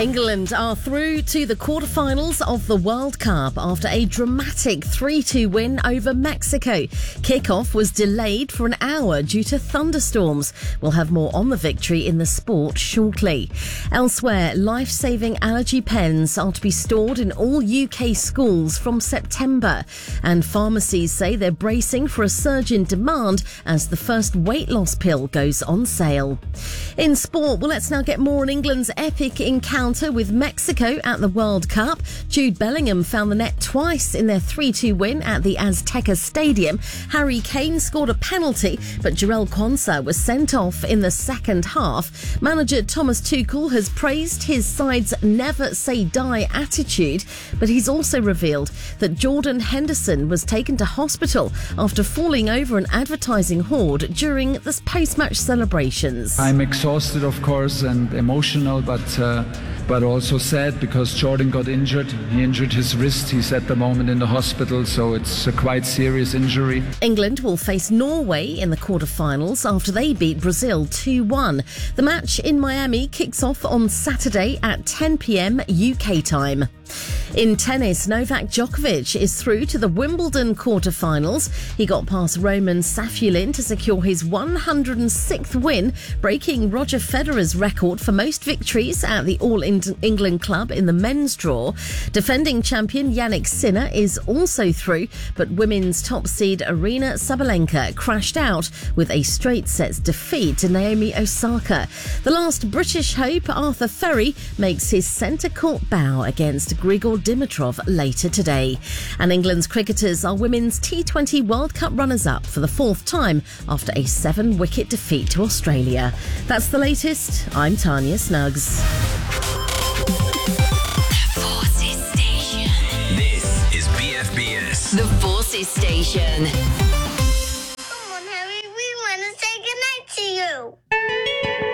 England are through to the quarterfinals of the World Cup after a dramatic 3-2 win over Mexico. Kickoff was delayed for an hour due to thunderstorms. We'll have more on the victory in the sport shortly. Elsewhere, life-saving allergy pens are to be stored in all UK schools from September. And pharmacies say they're bracing for a surge in demand as the first weight loss pill goes on sale. In sport, well, let's now get more on England's epic encounter with Mexico at the World Cup. Jude Bellingham found the net twice in their 3-2 win at the Azteca Stadium. Harry Kane scored a penalty, but Jarell Quansah was sent off in the second half. Manager Thomas Tuchel has praised his side's never say die attitude, but he's also revealed that Jordan Henderson was taken to hospital after falling over an advertising hoard during the post-match celebrations. I'm exhausted, of course, and emotional, but also sad because Jordan got injured. He injured his wrist. He's at the moment in the hospital, so it's a quite serious injury. England will face Norway in the quarterfinals after they beat Brazil 2-1. The match in Miami kicks off on Saturday at 10 p.m. UK time. In tennis, Novak Djokovic is through to the Wimbledon quarterfinals. He got past Roman Safulin to secure his 106th win, breaking Roger Federer's record for most victories at the All-England Club in the men's draw. Defending champion Jannik Sinner is also through, but women's top seed Aryna Sabalenka crashed out with a straight sets defeat to Naomi Osaka. The last British hope, Arthur Ferry, makes his centre court bow against Grigor Dimitrov later today. And England's cricketers are women's T20 World Cup runners-up for the fourth time after a 7-wicket defeat to Australia. That's the latest. I'm Tanya Snuggs. The Forces Station. This is BFBS. The Forces Station.